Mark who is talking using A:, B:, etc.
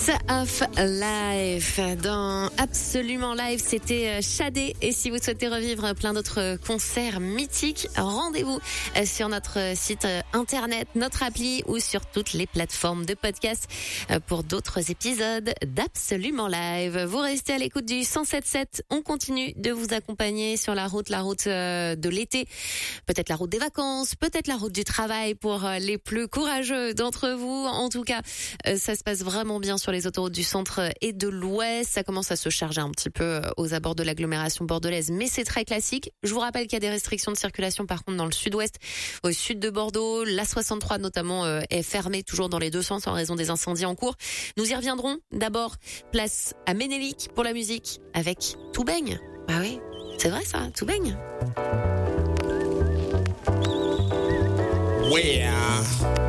A: of Life dans Absolument Live, c'était Shadé. Et si vous souhaitez revivre plein d'autres concerts mythiques, rendez-vous sur notre site internet, notre appli ou sur toutes les plateformes de podcast pour d'autres épisodes d'Absolument Live. Vous restez à l'écoute du 107.7. On continue de vous accompagner sur la route de l'été, peut-être la route des vacances, peut-être la route du travail pour les plus courageux d'entre vous. En tout cas, ça se passe vraiment bien sur les autoroutes du centre et de l'ouest. Ça commence à se charger un petit peu aux abords de l'agglomération bordelaise, mais c'est très classique. Je vous rappelle qu'il y a des restrictions de circulation par contre dans le sud-ouest, au sud de Bordeaux. La 63 notamment est fermée toujours dans les deux sens en raison des incendies en cours. Nous y reviendrons. D'abord, place à Ménélique pour la musique avec Tout baigne. Bah oui, c'est vrai ça, Tout baigne.
B: Yeah.